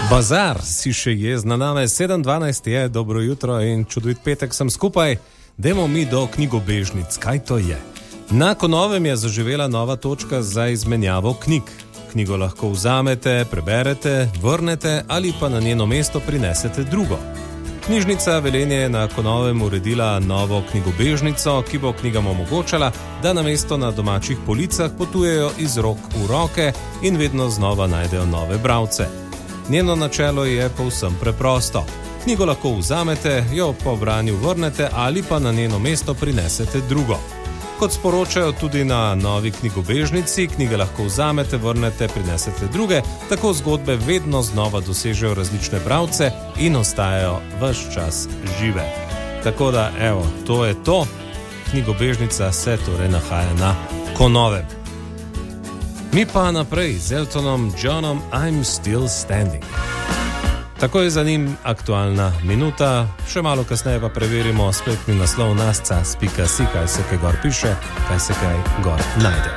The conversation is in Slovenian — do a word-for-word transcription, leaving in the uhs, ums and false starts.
Bazar si še jezna name, sedem dvanajst je, dobro jutro in čudovit petek sem skupaj. Dajmo mi do knjigobežnic, kaj to je? Na Konovem je zaživela nova točka za izmenjavo knjig. Knjigo lahko vzamete, preberete, vrnete ali pa na njeno mesto prinesete drugo. Knjižnica Velenje je na Konovem uredila novo knjigobežnico, ki bo knjigam omogočala, da namesto na domačih policah potujejo iz rok v roke in vedno znova najdejo nove bralce. Njeno načelo je povsem preprosto. Knjigo lahko vzamete, jo po branju vrnete ali pa na njeno mesto prinesete drugo. Kot sporočajo tudi na novi knjigobežnici, knjige lahko vzamete, vrnete, prinesete druge, tako zgodbe vedno znova dosežejo različne bralce in ostajajo ves čas žive. Tako da, evo, to je to. Knjigobežnica se torej nahaja na Konovem. Mi pa naprej z Eltonom Johnom I'm Still Standing. Tako je za njim aktualna minuta, še malo kasneje pa preverimo spletni naslov nascas pika si, kaj se kaj gor piše, kaj se kaj gor najde.